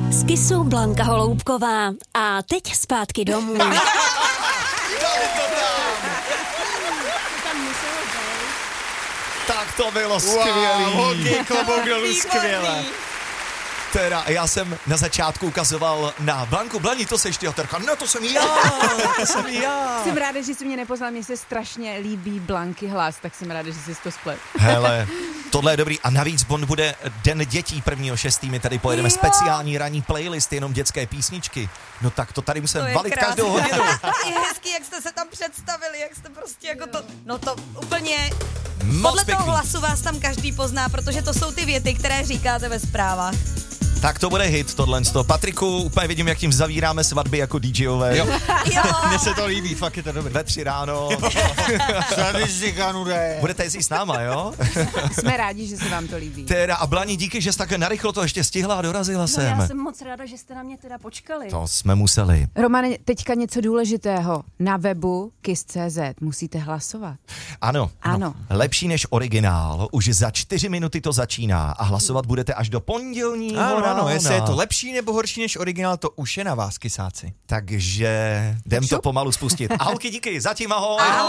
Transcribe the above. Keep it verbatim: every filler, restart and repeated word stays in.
S Kisou Blanka Holoubková. A teď zpátky domů. Tak to bylo skvělý. Wow, hodně klobouk dolů, skvěle. Teda, já jsem na začátku ukazoval na Blanku. Blani, to seš ty, Oterka. No to jsem já, to jsem já. Jsem ráda, že jsi mě nepoznal, mně se strašně líbí Blanky hlas, tak jsem ráda, že jsi to splet. Hele, tohle je dobrý. A navíc Bond bude Den dětí prvního šestého My tady pojedeme Jo. speciální ranní playlist, jenom dětské písničky. No tak to tady musíme To je valit krásný. každou hodinu. Je hezký, jak jste se tam představili, jak jste prostě jako to, no to úplně, Moc podle toho pěkný. hlasu vás tam každý pozná, protože to jsou ty věty, které říkáte ve zprávách. Tak to bude hit tohle. Patriku, úplně vidím, jak tím zavíráme svatby jako DJové. Jo. Jo. Mně se to líbí, fakt je to dobré. Ve tři ráno. Budete jezdit s náma, jo? Jsme rádi, že se vám to líbí. Teda, a Blani, díky, že jsi tak narychlo to ještě stihla a dorazila No, sem. já jsem moc ráda, že jste na mě teda počkali. To jsme museli. Romane, teďka něco důležitého. Na webu kiss tečka cé zet musíte hlasovat. Ano, Ano. lepší než originál. Už za čtyři minuty to začíná a hlasovat budete až do pondělního Ano, rána. ano, jestli je to lepší nebo horší než originál, to už je na vás, kysáci. Takže jdem to pomalu spustit. Ahojky, díky, zatím ahoj. Ahoj.